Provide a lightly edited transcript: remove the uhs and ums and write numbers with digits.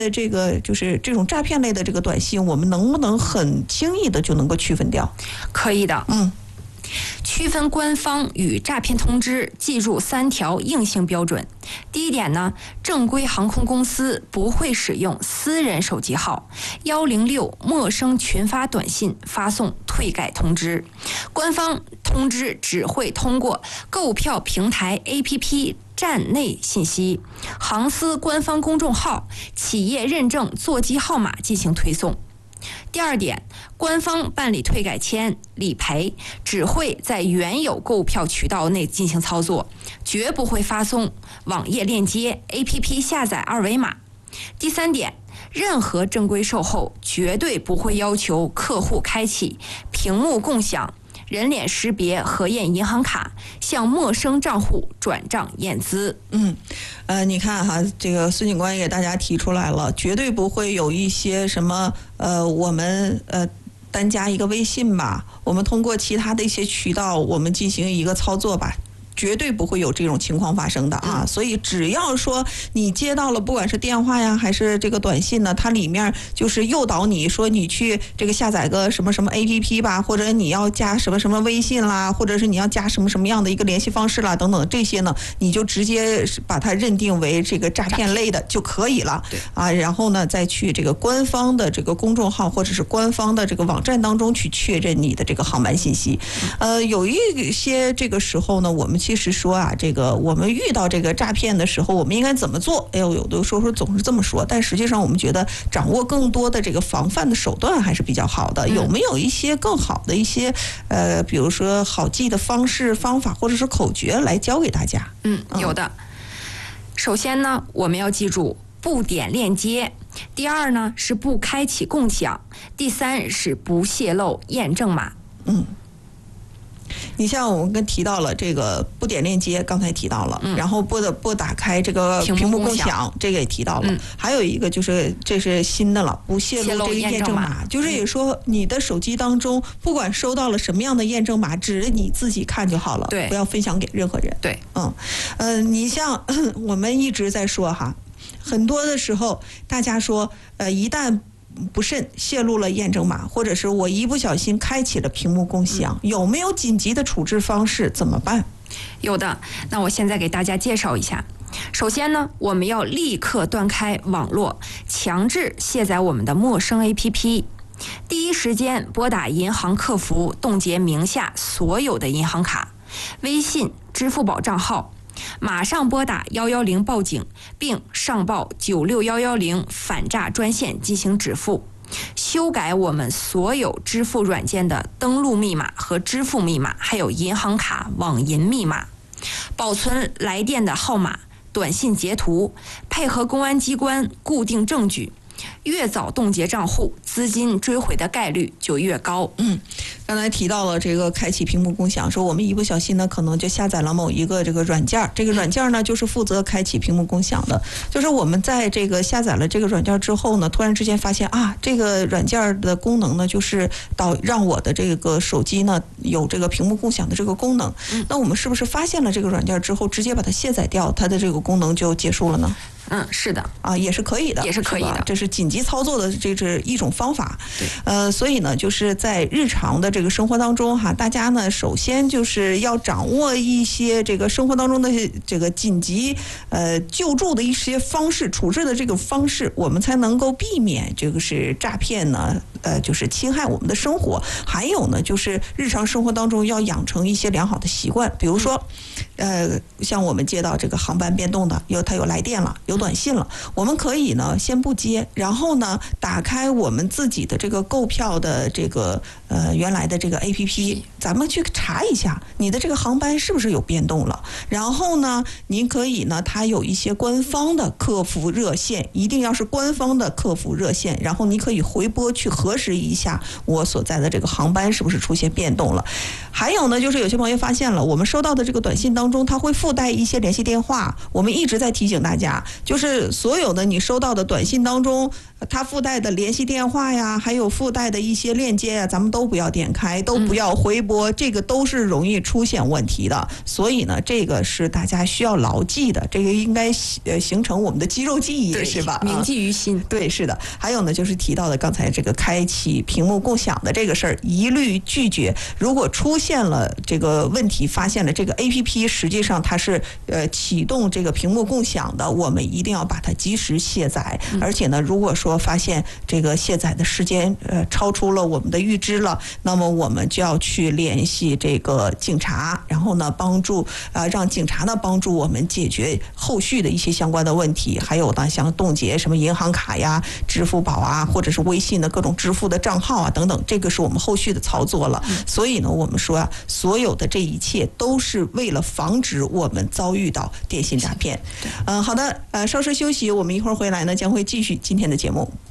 这个就是这种诈骗类的这个短信，我们能不能很轻易的就能够区分掉？ 可以的。区分官方与诈骗通知，记住3条硬性标准。第一点呢，正规航空公司不会使用私人手机号106陌生群发短信发送退改通知，官方通知只会通过购票平台 APP 站内信息、航司官方公众号、企业认证座机号码进行推送。第二点，官方办理退改签、理赔只会在原有购票渠道内进行操作，绝不会发送网页链接、APP 下载二维码。第三点，任何正规售后绝对不会要求客户开启屏幕共享、人脸识别核验银行卡向陌生账户转账验资。 你看哈，这个孙警官也给大家提出来了，绝对不会有一些什么我们单加一个微信吧，我们通过其他的一些渠道我们进行一个操作吧，绝对不会有这种情况发生的啊！所以只要说你接到了，不管是电话呀还是这个短信呢，它里面就是诱导你说你去这个下载个什么什么 APP 吧，或者你要加什么什么微信啦，或者是你要加什么什么样的一个联系方式啦等等，这些呢你就直接把它认定为这个诈骗类的就可以了啊。然后呢再去这个官方的这个公众号或者是官方的这个网站当中去确认你的这个航班信息。有一些这个时候呢，我们其实说啊，这个我们遇到这个诈骗的时候，我们应该怎么做？哎呦，有的说总是这么说，但实际上我们觉得掌握更多的这个防范的手段还是比较好的。有没有一些更好的一些比如说好记的方式、方法或者是口诀来教给大家？ 有的。首先呢，我们要记住不点链接；第二呢是不开启共享；第三是不泄露验证码。 你像我们提到了这个不点链接，刚才提到了，然后不打开这个屏幕共享，这个也提到了，还有一个就是这是新的了，不泄露这个验证码，就是也说你的手机当中不管收到了什么样的验证码，只你自己看就好了，不要分享给任何人。 对， 你像我们一直在说哈，很多的时候大家说一旦不慎泄露了验证码，或者是我一不小心开启了屏幕共享，有没有紧急的处置方式？怎么办？ 有的，那我现在给大家介绍一下。首先呢，我们要立刻断开网络，强制卸载我们的陌生 APP， 第一时间拨打银行客服，冻结名下所有的银行卡、微信、支付宝账号，马上拨打110报警，并上报96110反诈专线进行止付。修改我们所有支付软件的登录密码和支付密码，还有银行卡网银密码，保存来电的号码、短信截图，配合公安机关固定证据。越早冻结账户，资金追回的概率就越高。 刚才提到了这个开启屏幕共享，说我们一不小心呢，可能就下载了某一个这个软件，这个软件呢就是负责开启屏幕共享的。就是我们在这个下载了这个软件之后呢，突然之间发现啊，这个软件的功能呢，就是让我的这个手机呢有这个屏幕共享的这个功能。那我们是不是发现了这个软件之后，直接把它卸载掉，它的这个功能就结束了呢？ 是的啊，也是可以的， 也是可以的， 这是紧急操作的，这是一种方法。所以呢，就是在日常的这个生活当中哈，大家呢首先就是要掌握一些这个生活当中的这个紧急救助的一些方式，处置的这个方式，我们才能够避免这个是诈骗呢，就是侵害我们的生活。还有呢，就是日常生活当中要养成一些良好的习惯，比如说像我们接到这个航班变动的，它有来电了，有短信了，我们可以呢先不接，然后呢打开我们自己的这个购票的这个原来的这个 APP， 咱们去查一下你的这个航班是不是有变动了。然后呢，您可以呢，它有一些官方的客服热线，一定要是官方的客服热线，然后你可以回拨去核实一下我所在的这个航班是不是出现变动了。还有呢，就是有些朋友发现了，我们收到的这个短信当中，它会附带一些联系电话，我们一直在提醒大家， 就是所有的你收到的短信当中，它附带的联系电话呀，还有附带的一些链接呀，咱们都不要点开，都不要回拨，这个都是容易出现问题的。所以呢，这个是大家需要牢记的，这个应该形成我们的肌肉记忆，是吧？ 铭记于心。 对，是的。还有呢，就是提到的刚才这个开启屏幕共享的这个事儿，一律拒绝。如果出现了这个问题，发现了这个 APP 实际上它是启动这个屏幕共享的，我们一定要把它及时卸载。而且呢，如果说发现这个卸载的时间超出了我们的预知了，那么我们就要去联系这个警察，然后呢让警察呢帮助我们解决后续的一些相关的问题。还有呢，像冻结什么银行卡呀、支付宝啊，或者是微信的各种支付的账号啊等等，这个是我们后续的操作了。所以呢，我们说所有的这一切都是为了防止我们遭遇到电信诈骗。好的，稍事休息，我们一会儿回来呢将会继续今天的节目。